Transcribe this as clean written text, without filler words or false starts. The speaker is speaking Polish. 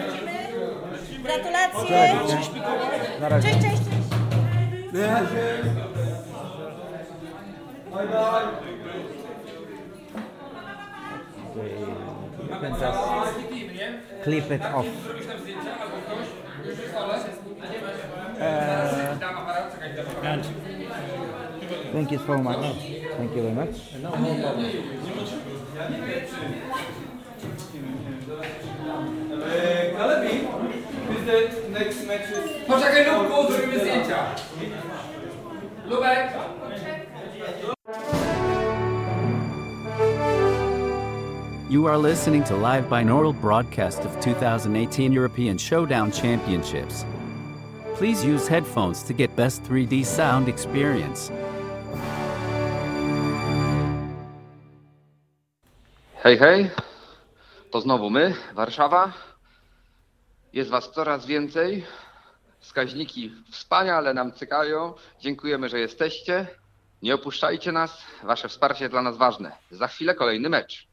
Gratulacje. Na razie. Cześć, cześć, cześć. You can just clip it off. Thank you so much. Thank you very much. Kalebi, is the next match is... Poczekaj, Lubku, zrobimy zdjęcia. Lubek. You are listening to live binaural broadcast of 2018 European Showdown Championships. Please use headphones to get best 3D sound experience. Hej, hej, to znowu my, Warszawa. Jest was coraz więcej. Wskaźniki wspaniale nam cykają. Dziękujemy, że jesteście. Nie opuszczajcie nas. Wasze wsparcie jest dla nas ważne. Za chwilę kolejny mecz.